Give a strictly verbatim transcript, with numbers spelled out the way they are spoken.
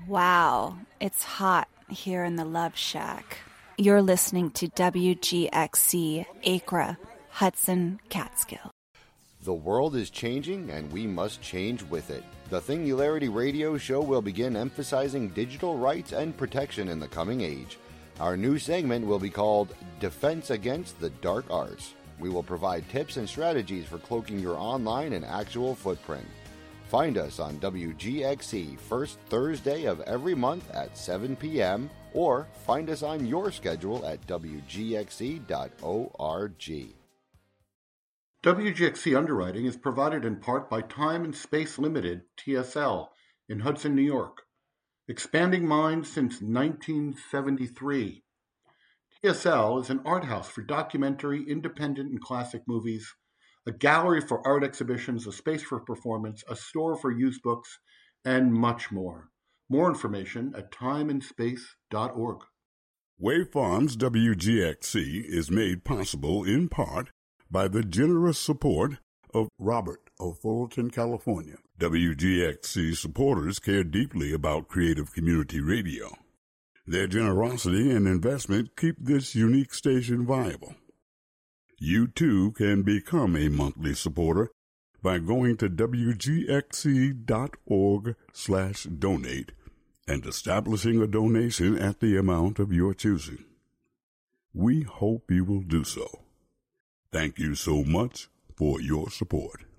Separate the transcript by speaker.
Speaker 1: Wow, it's hot here in the Love Shack. You're listening to W G X C, Acra, Hudson, Catskill.
Speaker 2: The world is changing, and we must change with it. The Singularity Radio Show will begin emphasizing digital rights and protection in the coming age. Our new segment will be called Defense Against the Dark Arts. We will provide tips and strategies for cloaking your online and actual footprint. Find us on W G X C first Thursday of every month at seven p.m. or find us on your schedule at W G X C dot org.
Speaker 3: W G X C underwriting is provided in part by Time and Space Limited, T S L, in Hudson, New York. Expanding minds since nineteen seventy-three. T S L is an art house for documentary, independent, and classic movies, a gallery for art exhibitions, a space for performance, a store for used books, and much more. More information at time and space dot org.
Speaker 4: Wave Farms W G X C is made possible in part by the generous support of Robert of Fullerton, California. W G X C supporters care deeply about creative community radio. Their generosity and investment keep this unique station viable. You too can become a monthly supporter by going to W G X C dot org slash donate and establishing a donation at the amount of your choosing. We hope you will do so. Thank you so much for your support.